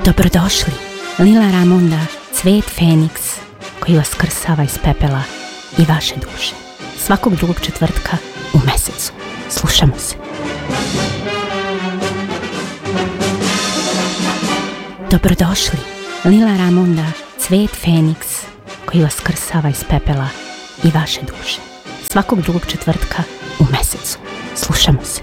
Dobrodošli, Lila Ramonda, cvet Feniks koji vas krsava iz pepela i vaše duše. Svakog drugog četvrtka u mesecu. Slušamo se. Dobrodošli, Lila Ramonda, cvet Feniks koji vas krsava iz pepela i vaše duše. Svakog drugog četvrtka u mesecu. Slušamo se.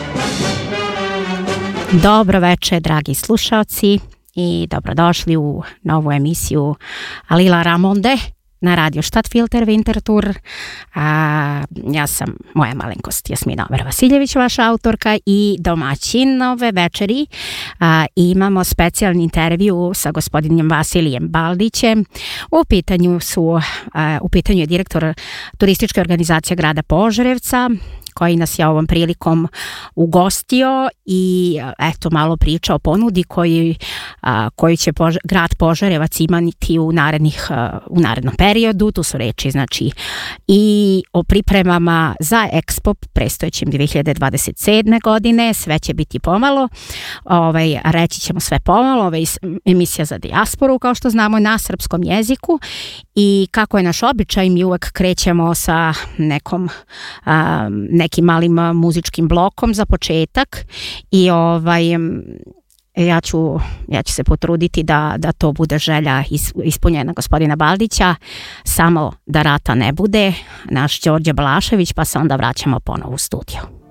Dobro večer, dragi slušaoci, i dobrodošli u novu emisiju Lila Ramonde na radio Stadtfilter Winterthur. Ja sam moja malenkost Jasmina Vasiljević, vaša autorka i domaćin ove večeri. Imamo specijalni intervju sa gospodinom Vasilijem Baldićem. U pitanju je direktor turističke organizacije grada Požarevca, koji nas je ovom prilikom ugostio i eto malo priča o ponudi koji će grad Požarevac imati u narednom periodu. Tu su reči znači i o pripremama za Expo predstojećim 2027. godine. Sve će biti pomalo. Reći ćemo sve pomalo. Emisija za dijasporu, kao što znamo, na srpskom jeziku, i kako je naš običaj, mi uvek krećemo sa nekim malim muzičkim blokom za početak i ja ću se potruditi da to bude želja ispunjena gospodina Baldića, samo da rata ne bude, naš Đorđe Balašević, pa se onda vraćamo ponovo u studio.